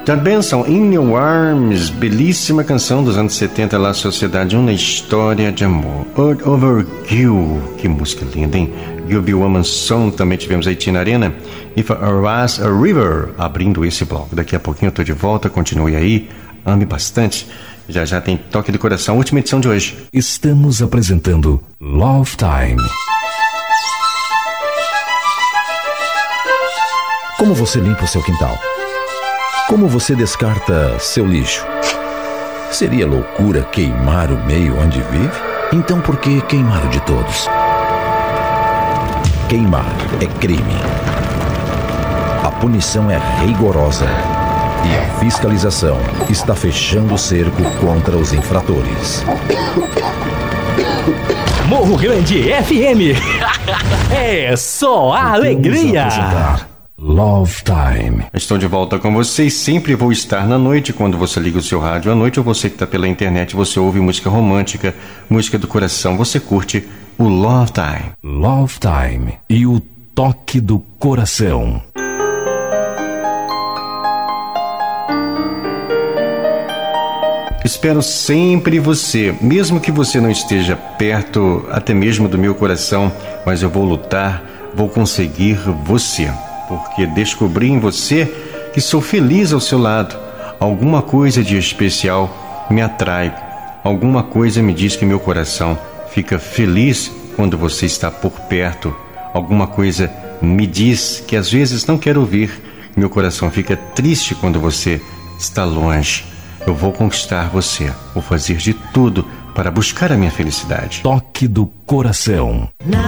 Ted Benson, In Your Arms, belíssima canção dos anos 70 lá, Sociedade, uma história de amor. Earth Overkill, que música linda, hein? You'll Be Woman Song, também tivemos aí Tina Arena. If I Was a River, abrindo esse bloco. Daqui a pouquinho eu tô de volta, continue aí, ame bastante. Já já tem Toque do Coração, última edição de hoje. Estamos apresentando Love Time. Como você limpa o seu quintal? Como você descarta seu lixo? Seria loucura queimar o meio onde vive? Então por que queimar o de todos? Queimar é crime. A punição é rigorosa e a fiscalização está fechando o cerco contra os infratores. Morro Grande FM. É só a alegria. Love Time. Estou de volta com vocês. Sempre vou estar na noite. Quando você liga o seu rádio à noite, ou você que está pela internet, você ouve música romântica, música do coração, você curte o Love Time. Love Time e o toque do coração. Espero sempre você, mesmo que você não esteja perto até mesmo do meu coração, mas eu vou lutar, vou conseguir você, porque descobri em você que sou feliz ao seu lado. Alguma coisa de especial me atrai, alguma coisa me diz que meu coração fica feliz quando você está por perto. Alguma coisa me diz que às vezes não quero ouvir, meu coração fica triste quando você está longe. Eu vou conquistar você, vou fazer de tudo para buscar a minha felicidade. Toque do coração. Now